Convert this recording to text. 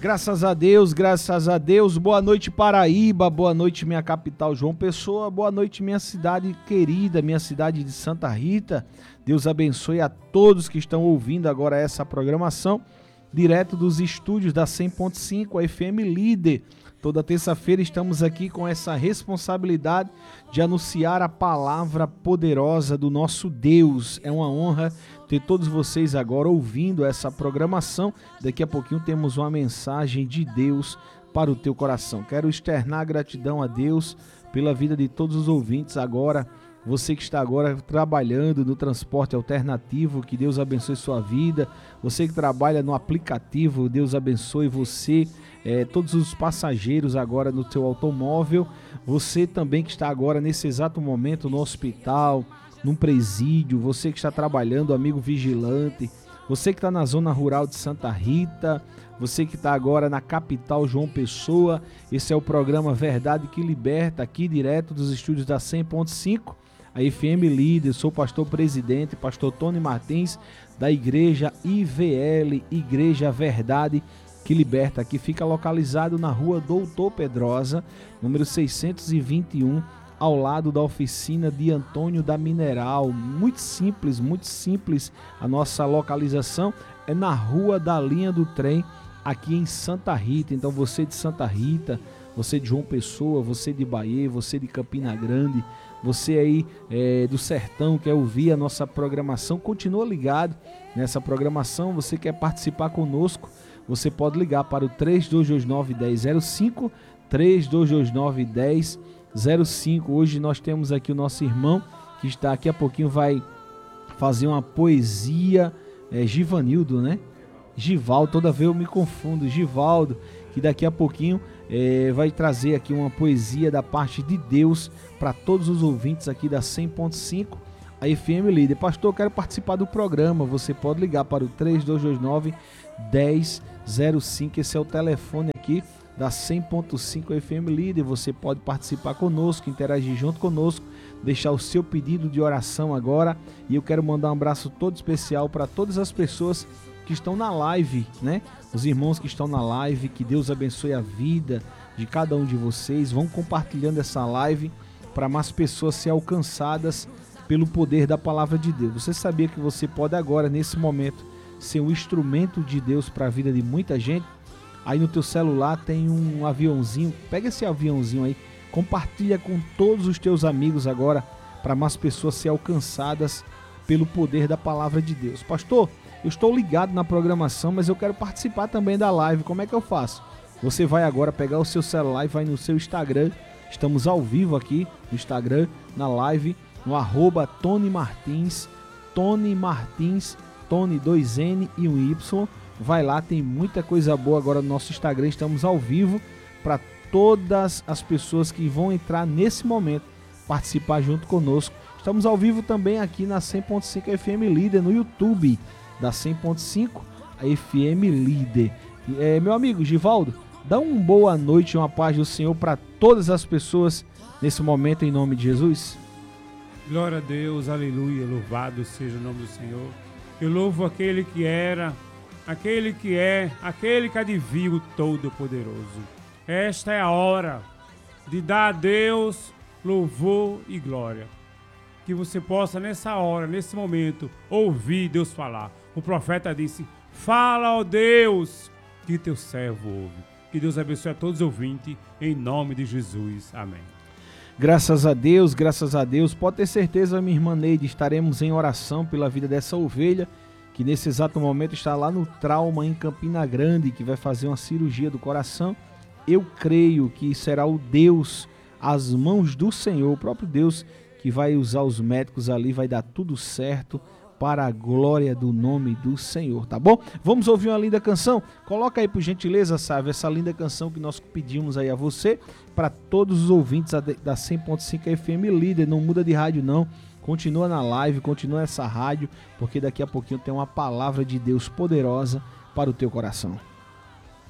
Graças a Deus, boa noite Paraíba, boa noite minha capital João Pessoa, boa noite minha cidade querida, minha cidade de Santa Rita. Deus abençoe a todos que estão ouvindo agora essa programação, direto dos estúdios da 100.5, a FM Líder. Toda terça-feira estamos aqui com essa responsabilidade de anunciar a palavra poderosa do nosso Deus. É uma honra ter todos vocês agora ouvindo essa programação. Daqui a pouquinho temos uma mensagem de Deus para o teu coração. Quero externar gratidão a Deus pela vida de todos os ouvintes agora. Você que está agora trabalhando no transporte alternativo, que Deus abençoe sua vida. Você que trabalha no aplicativo, Deus abençoe você. Todos os passageiros agora no teu automóvel. Você também que está agora nesse exato momento no hospital, num presídio. Você que está trabalhando, amigo vigilante. Você que está na zona rural de Santa Rita. Você que está agora na capital João Pessoa. Esse é o programa Verdade que Liberta, aqui direto dos estúdios da 100.5. A FM Líder, sou pastor presidente, pastor Tony Martins, da igreja IVL, Igreja Verdade que Liberta, que fica localizado na rua Doutor Pedrosa, número 621, ao lado da oficina de Antônio da Mineral. Muito simples a nossa localização, é na rua da linha do trem, aqui em Santa Rita. Então você de Santa Rita, você de João Pessoa, você de Bahia, você de Campina Grande, você aí do sertão quer ouvir a nossa programação, continua ligado nessa programação. Você quer participar conosco, você pode ligar para o 3229-1005, 3229-1005. Hoje nós temos aqui o nosso irmão, que está aqui a pouquinho, vai fazer uma poesia, Givanildo, né? Givaldo, toda vez eu me confundo, Givaldo, que daqui a pouquinho vai trazer aqui uma poesia da parte de Deus para todos os ouvintes aqui da 100.5, a FM Líder. Pastor, eu quero participar do programa. Você pode ligar para o 3229-1005, esse é o telefone aqui da 100.5 FM Líder. Você pode participar conosco, interagir junto conosco, deixar o seu pedido de oração agora. E eu quero mandar um abraço todo especial para todas as pessoas que estão na live, né? Os irmãos que estão na live, que Deus abençoe a vida de cada um de vocês. Vão compartilhando essa live para mais pessoas ser alcançadas pelo poder da palavra de Deus. Você sabia que você pode agora, nesse momento, ser um instrumento de Deus para a vida de muita gente? Aí no teu celular tem um aviãozinho, pega esse aviãozinho aí, compartilha com todos os teus amigos agora, para mais pessoas ser alcançadas pelo poder da palavra de Deus. Pastor, eu estou ligado na programação, mas eu quero participar também da live. Como é que eu faço? Você vai agora pegar o seu celular e vai no seu Instagram. Estamos ao vivo aqui no Instagram, na live, no @Tony Martins, Tony 2N e 1Y. Vai lá, tem muita coisa boa agora no nosso Instagram. Estamos ao vivo para todas as pessoas que vão entrar nesse momento, participar junto conosco. Estamos ao vivo também aqui na 100.5 FM Líder, no YouTube da 100.5, a FM Líder. Meu amigo Givaldo, dá uma boa noite e uma paz do Senhor para todas as pessoas nesse momento, em nome de Jesus. Glória a Deus, aleluia, louvado seja o nome do Senhor. Eu louvo aquele que era, aquele que é, aquele que há de vir, o Todo-Poderoso. Esta é a hora de dar a Deus louvor e glória. Que você possa nessa hora, nesse momento, ouvir Deus falar. O profeta disse: fala, ó Deus, que teu servo ouve. Que Deus abençoe a todos os ouvintes, em nome de Jesus. Amém. Graças a Deus, graças a Deus. Pode ter certeza, minha irmã Neide, estaremos em oração pela vida dessa ovelha, que nesse exato momento está lá no trauma em Campina Grande, que vai fazer uma cirurgia do coração. Eu creio que será o Deus, as mãos do Senhor, o próprio Deus, que vai usar os médicos ali, vai dar tudo certo para a glória do nome do Senhor, tá bom? Vamos ouvir uma linda canção? Coloca aí, por gentileza, Sávio, essa linda canção que nós pedimos aí a você, para todos os ouvintes da 100.5 FM Líder. Não muda de rádio não, continua na live, continua essa rádio, porque daqui a pouquinho tem uma palavra de Deus poderosa para o teu coração.